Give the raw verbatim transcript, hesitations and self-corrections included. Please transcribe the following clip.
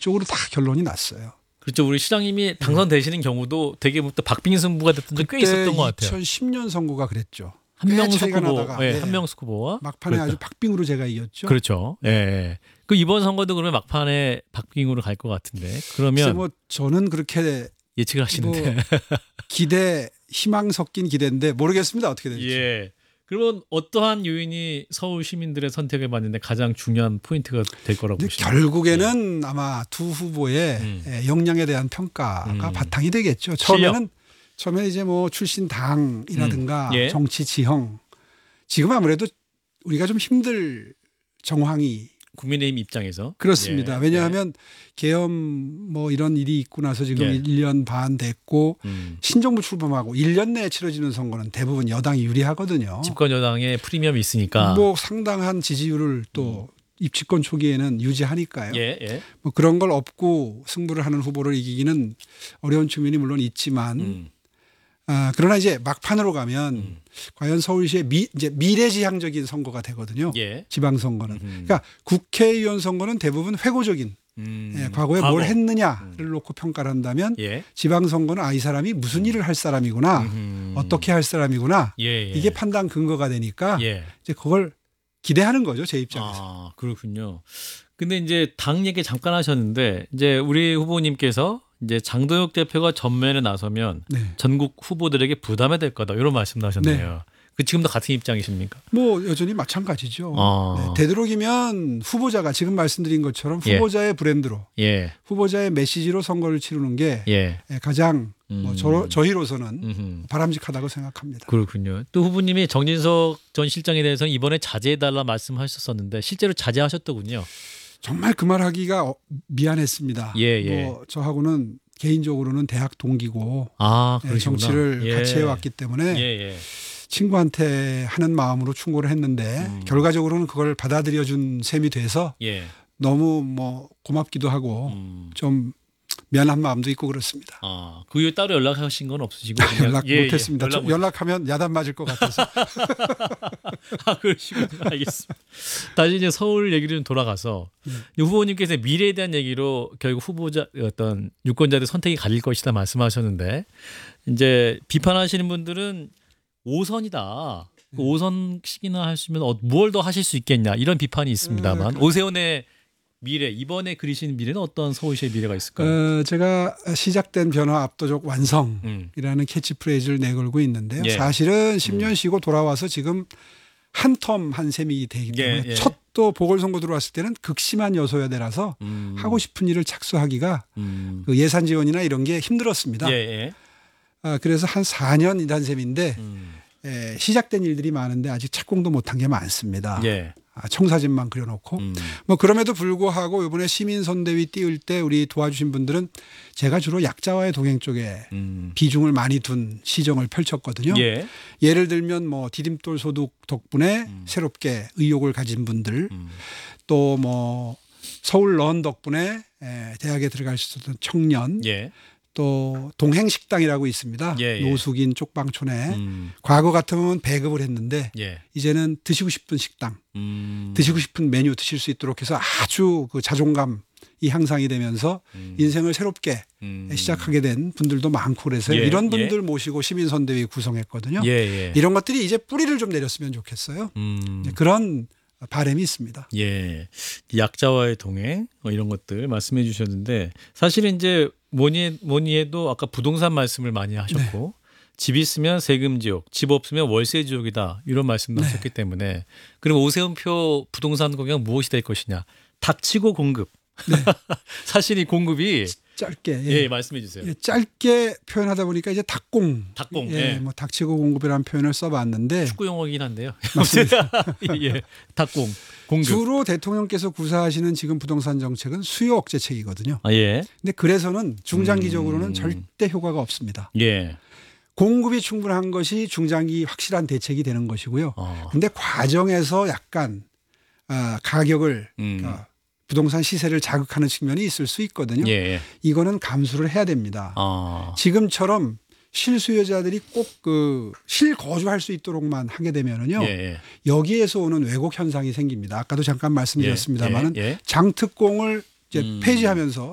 그쪽으로 다 결론이 났어요. 그렇죠. 우리 시장님이 당선되시는 경우도 되게 또 박빙 승부가 됐던 적 꽤 있었던 것 같아요. 이천십 년 선거가 그랬죠. 한명숙 차이가 후보, 나다가, 예, 네. 한명숙 후보와 막판에 그랬다. 아주 박빙으로 제가 이겼죠. 그렇죠. 예. 예. 그 이번 선거도 그러면 막판에 박빙으로 갈 것 같은데 그러면 뭐 저는 그렇게 예측을 하시는데 뭐 기대 희망 섞인 기대인데 모르겠습니다. 어떻게 될지. 예. 그러면 어떠한 요인이 서울 시민들의 선택을 받는데 가장 중요한 포인트가 될 거라고 보시나요? 결국에는 네. 아마 두 후보의 음. 역량에 대한 평가가 음. 바탕이 되겠죠. 처음에는 처음에 이제 뭐 출신 당이라든가 음. 예. 정치 지형 지금 아무래도 우리가 좀 힘들 정황이 국민의힘 입장에서 그렇습니다. 예. 왜냐하면 계엄 뭐 이런 일이 있고 나서 지금 예. 일 년 반 됐고 음. 신정부 출범하고 일 년 내에 치러지는 선거는 대부분 여당이 유리하거든요. 집권 여당의 프리미엄이 있으니까 뭐 상당한 지지율을 또 입집권 초기에는 유지하니까요. 예, 예. 뭐 그런 걸 업고 승부를 하는 후보를 이기기는 어려운 측면이 물론 있지만 음. 아, 그러나 이제 막판으로 가면 음. 과연 서울시의 미, 이제 미래지향적인 선거가 되거든요. 예. 지방선거는. 음흠. 그러니까 국회의원 선거는 대부분 회고적인 음. 예, 과거에 과거. 뭘 했느냐를 놓고 평가를 한다면 예. 지방선거는 아, 이 사람이 무슨 일을 할 사람이구나 음흠. 어떻게 할 사람이구나 예, 예. 이게 판단 근거가 되니까 예. 이제 그걸 기대하는 거죠. 제 입장에서. 아, 그렇군요. 근데 이제 당 얘기 잠깐 하셨는데 이제 우리 후보님께서 이제 장도혁 대표가 전면에 나서면 네. 전국 후보들에게 부담이 될 거다 이런 말씀도 하셨네요. 그 지금도 같은 입장이십니까? 뭐 여전히 마찬가지죠. 아. 네, 되도록이면 후보자가 지금 말씀드린 것처럼 예. 후보자의 브랜드로 예, 후보자의 메시지로 선거를 치르는 게 예. 가장 뭐 음. 저, 저희로서는 음흠. 바람직하다고 생각합니다. 그렇군요. 또 후보님이 정진석 전 실장에 대해서 이번에 자제해달라 말씀하셨었는데 실제로 자제하셨더군요. 정말 그 말하기가 어, 미안했습니다. 예, 예. 뭐 저하고는 개인적으로는 대학 동기고 아, 네, 그러시구나. 정치를 예. 같이 해왔기 때문에 예, 예. 친구한테 하는 마음으로 충고를 했는데 음. 결과적으로는 그걸 받아들여준 셈이 돼서 예. 너무 뭐 고맙기도 하고 음. 좀 미안한 마음도 있고 그렇습니다. 아, 그 이후에 따로 연락하신 건 없으시고 그냥- 연락 예, 못했습니다. 예. 저 연락 못... 연락하면 야단 맞을 것 같아서. 아, 그러시군요. 알겠습니다. 다시 이제 서울 얘기를 좀 돌아가서 음. 후보님께서 미래에 대한 얘기로 결국 후보자 어떤 유권자들 선택이 갈릴 것이다 말씀하셨는데 이제 비판하시는 분들은 오선이다. 그 오선씩이나 하시면 어, 무얼 더 하실 수 있겠냐 이런 비판이 있습니다만 음, 오세훈의 미래 이번에 그리시는 미래는 어떤 서울시의 미래가 있을까요? 어, 제가 시작된 변화 압도적 완성이라는 음. 캐치프레이즈를 내걸고 있는데요. 예. 사실은 십 년 쉬고 돌아와서 지금 한 텀 한 셈이 되기 때문에 예, 예. 첫 또 보궐선거 들어왔을 때는 극심한 여소야대라서 음. 하고 싶은 일을 착수하기가 음. 그 예산 지원이나 이런 게 힘들었습니다. 예, 예. 아, 그래서 한 사 년 일한 셈인데 음. 에, 시작된 일들이 많은데 아직 착공도 못한 게 많습니다. 예. 아, 청사진만 그려놓고 음. 뭐 그럼에도 불구하고 이번에 시민선대위 띄울 때 우리 도와주신 분들은 제가 주로 약자와의 동행 쪽에 음. 비중을 많이 둔 시정을 펼쳤거든요. 예. 예를 들면 뭐 디딤돌 소득 덕분에 음. 새롭게 의욕을 가진 분들 음. 또 뭐 서울 런 덕분에 에, 대학에 들어갈 수 있었던 청년 예. 또 동행식당이라고 있습니다. 예, 예. 노숙인 쪽방촌에 음. 과거 같으면 배급을 했는데 예. 이제는 드시고 싶은 식당 음. 드시고 싶은 메뉴 드실 수 있도록 해서 아주 그 자존감이 향상이 되면서 음. 인생을 새롭게 음. 시작하게 된 분들도 많고 그래서 예, 이런 예. 분들 모시고 시민선대위 구성했거든요. 예, 예. 이런 것들이 이제 뿌리를 좀 내렸으면 좋겠어요. 음. 그런 바람이 있습니다. 예. 약자와의 동행 뭐 이런 것들 말씀해 주셨는데 사실은 이제 뭐니 뭐니 해도 아까 부동산 말씀을 많이 하셨고 집 있으면 세금 지옥, 집 없으면 월세 지옥이다 이런 말씀도 네. 하셨기 때문에 그럼 오세훈표 부동산 공약 무엇이 될 것이냐? 닥치고 공급. 네. 사실 이 공급이 짧게 예, 예. 말씀해 주세요. 예, 짧게 표현하다 보니까 이제 닭공, 닭공. 예, 예. 뭐 닥치고 공급이라는 표현을 써봤는데 축구 용어긴 한데요. 맞습니다. 예. 닭공. 공급. 주로 대통령께서 구사하시는 지금 부동산 정책은 수요 억제책이거든요. 아, 예. 근데 그래서는 중장기적으로는 음. 절대 효과가 없습니다. 예. 공급이 충분한 것이 중장기 확실한 대책이 되는 것이고요. 어. 근데 과정에서 약간 아, 가격을 음. 그러니까 부동산 시세를 자극하는 측면이 있을 수 있거든요. 예. 이거는 감수를 해야 됩니다. 아. 지금처럼 실수요자들이 꼭 그 실거주할 수 있도록만 하게 되면은요. 예. 예. 여기에서 오는 왜곡 현상이 생깁니다. 아까도 잠깐 말씀드렸습니다만은 예. 예. 장특공을 이제 음. 폐지하면서